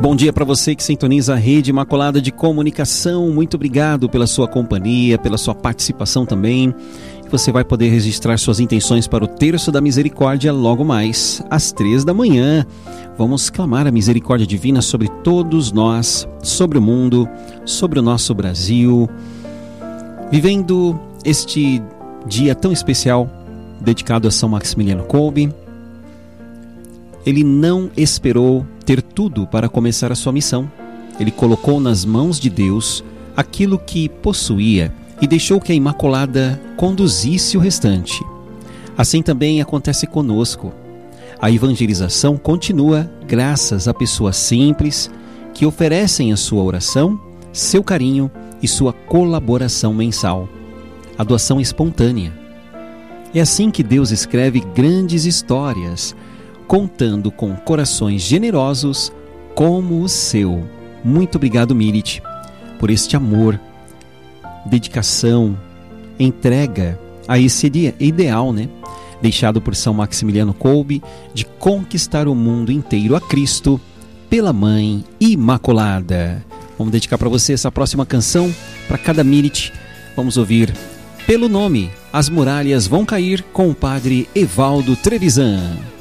Bom dia para você que sintoniza a Rede Imaculada de Comunicação. Muito obrigado pela sua companhia, pela sua participação também. Você vai poder registrar suas intenções para o Terço da Misericórdia logo mais, às 3 da manhã. Vamos clamar a misericórdia divina sobre todos nós, sobre o mundo, sobre o nosso Brasil. Vivendo este dia tão especial, dedicado a São Maximiliano Kolbe, ele não esperou ter tudo para começar a sua missão. Ele colocou nas mãos de Deus aquilo que possuía e deixou que a Imaculada conduzisse o restante. Assim também acontece conosco. A evangelização continua graças a pessoas simples que oferecem a sua oração, seu carinho e sua colaboração mensal. A doação espontânea. É assim que Deus escreve grandes histórias, contando com corações generosos como o seu. Muito obrigado, Milit, por este amor, dedicação, entrega a esse ideal, deixado por São Maximiliano Kolbe, de conquistar o mundo inteiro a Cristo pela Mãe Imaculada. Vamos dedicar para você essa próxima canção, para cada Milit. Vamos ouvir Pelo Nome, As Muralhas Vão Cair, com o Padre Evaldo Trevisan.